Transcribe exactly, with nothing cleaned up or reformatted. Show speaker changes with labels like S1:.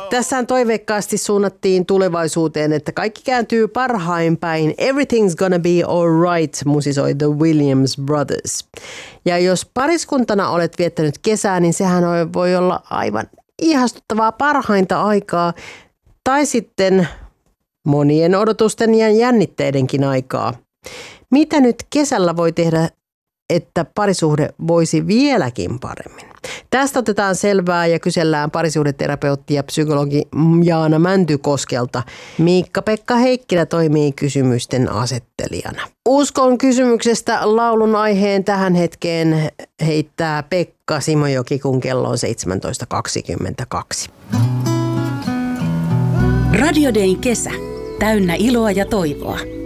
S1: Tässähän toiveikkaasti suunnattiin tulevaisuuteen, että kaikki kääntyy parhain päin. Everything's gonna be alright, musisoi The Williams Brothers. Ja jos pariskuntana olet viettänyt kesää, niin sehän voi olla aivan ihastuttavaa parhainta aikaa. Tai sitten monien odotusten ja jännitteidenkin aikaa. Mitä nyt kesällä voi tehdä, että parisuhde voisi vieläkin paremmin? Tästä otetaan selvää ja kysellään parisuhdeterapeutti ja psykologi Jaana Mäntykoskelta. Miikka-Pekka Heikkilä toimii kysymysten asettelijana. Uskon kysymyksestä laulun aiheen tähän hetkeen heittää Pekka Simojoki, kun kello on seitsemäntoista kaksikymmentäkaksi.
S2: Radio Dayn kesä. Täynnä iloa ja toivoa.